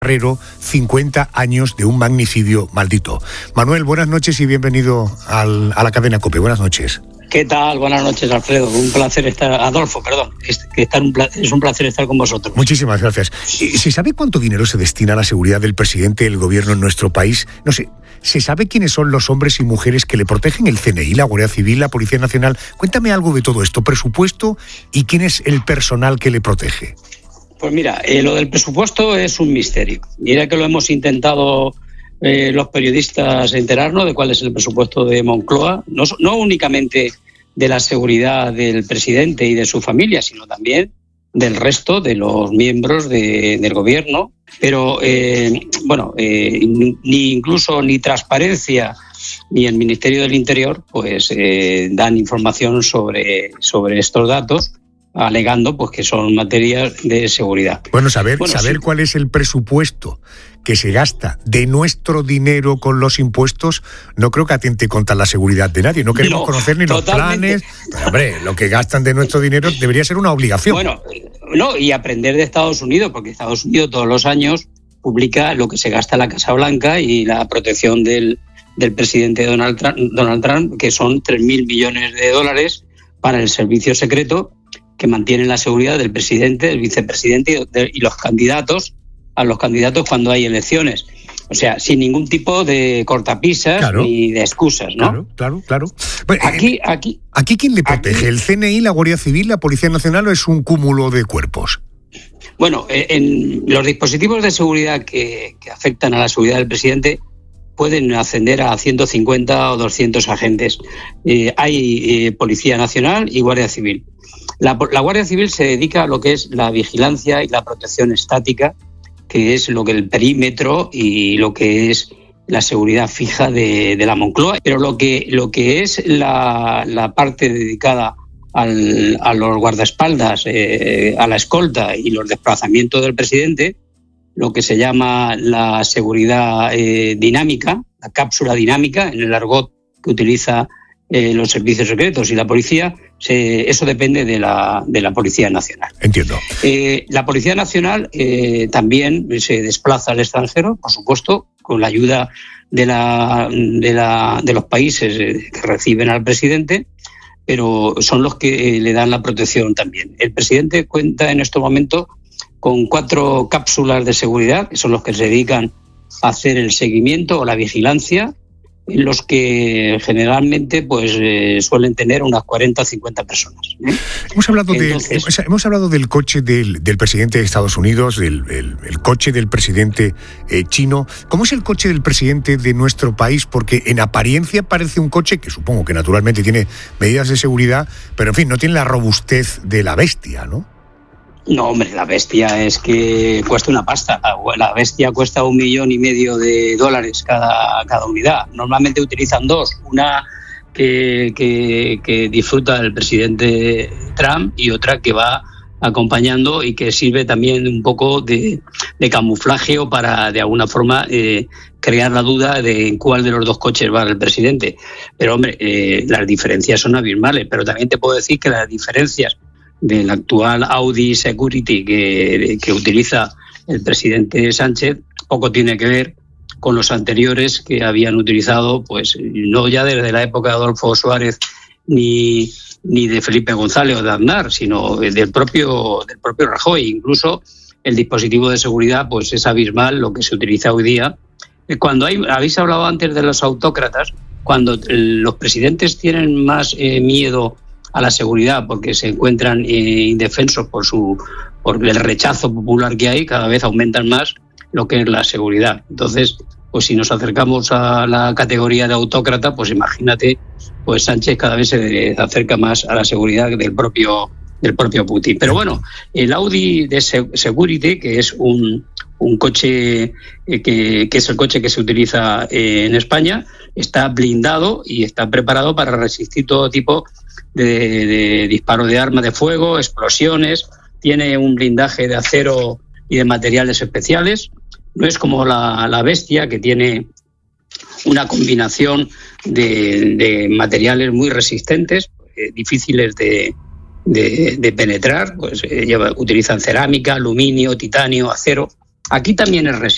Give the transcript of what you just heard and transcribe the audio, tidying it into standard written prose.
Barrero, 50 años de un magnicidio maldito. Manuel, buenas noches y bienvenido a la cadena COPE. Buenas noches. ¿Qué tal? Buenas noches, Alfredo. Un placer estar... Adolfo, perdón. Es un placer estar con vosotros. Muchísimas gracias. ¿Se sabe cuánto dinero se destina a la seguridad del presidente del gobierno en nuestro país? No sé, ¿se sabe quiénes son los hombres y mujeres que le protegen? ¿El CNI, la Guardia Civil, la Policía Nacional? Cuéntame algo de todo esto, presupuesto y quién es el personal que le protege. Pues mira, lo del presupuesto es un misterio. Mira que lo hemos intentado los periodistas enterarnos de cuál es el presupuesto de Moncloa, no únicamente de la seguridad del presidente y de su familia, sino también del resto de los miembros del gobierno. Pero, ni Transparencia ni el Ministerio del Interior pues dan información sobre estos datos, alegando pues que son materias de seguridad. Bueno, saber cuál es el presupuesto que se gasta de nuestro dinero con los impuestos, no creo que atente contra la seguridad de nadie. No queremos conocer ni los planes. Pero, hombre, lo que gastan de nuestro dinero debería ser una obligación. Bueno, y aprender de Estados Unidos, porque Estados Unidos todos los años publica lo que se gasta en la Casa Blanca y la protección del presidente Donald Trump, que son 3.000 millones de dólares para el servicio secreto, que mantienen la seguridad del presidente, del vicepresidente y los candidatos cuando hay elecciones. O sea, sin ningún tipo de cortapisas ni de excusas, ¿no? Claro. Bueno, ¿Aquí quién le protege? ¿El CNI, la Guardia Civil, la Policía Nacional o es un cúmulo de cuerpos? Bueno, en los dispositivos de seguridad que afectan a la seguridad del presidente pueden ascender a 150 o 200 agentes. Hay Policía Nacional y Guardia Civil. La Guardia Civil se dedica a lo que es la vigilancia y la protección estática, que es lo que el perímetro y lo que es la seguridad fija de la Moncloa. Pero lo que es la parte dedicada a los guardaespaldas, a la escolta y los desplazamientos del presidente, lo que se llama la seguridad dinámica, la cápsula dinámica, en el argot que utiliza los servicios secretos y la policía, eso depende de la Policía Nacional. Entiendo. La Policía Nacional también se desplaza al extranjero, por supuesto, con la ayuda de los países que reciben al presidente, pero son los que le dan la protección también. El presidente cuenta en este momento con 4 cápsulas de seguridad, que son los que se dedican a hacer el seguimiento o la vigilancia, en los que generalmente pues suelen tener unas 40 o 50 personas. Hemos hablado del coche del presidente de Estados Unidos, el coche del presidente chino. ¿Cómo es el coche del presidente de nuestro país? Porque en apariencia parece un coche que supongo que naturalmente tiene medidas de seguridad, pero en fin, no tiene la robustez de la bestia, ¿no? No, hombre, la bestia es que cuesta una pasta. La bestia cuesta $1,5 millones cada unidad. Normalmente utilizan 2, una que disfruta el presidente Trump y otra que va acompañando y que sirve también un poco de camuflaje o para de alguna forma crear la duda de en cuál de los 2 coches va el presidente. Pero hombre, las diferencias son abismales, pero también te puedo decir que las diferencias del actual Audi Security que utiliza el presidente Sánchez poco tiene que ver con los anteriores que habían utilizado, pues no ya desde la época de Adolfo Suárez ni de Felipe González o de Aznar, sino del propio Rajoy. Incluso el dispositivo de seguridad pues es abismal lo que se utiliza hoy día. Cuando habéis hablado antes de los autócratas, cuando los presidentes tienen más miedo a la seguridad porque se encuentran indefensos por el rechazo popular que hay, cada vez aumentan más lo que es la seguridad. Entonces, pues si nos acercamos a la categoría de autócrata, pues imagínate, pues Sánchez cada vez se acerca más a la seguridad del propio Putin. Pero bueno, el Audi de Security, que es un coche que es el coche que se utiliza en España, está blindado y está preparado para resistir todo tipo de disparo de arma de fuego, explosiones. Tiene un blindaje de acero y de materiales especiales. No es como la bestia, que tiene una combinación de materiales muy resistentes, difíciles de penetrar. Pues utilizan cerámica, aluminio, titanio, acero. Aquí también es resistente.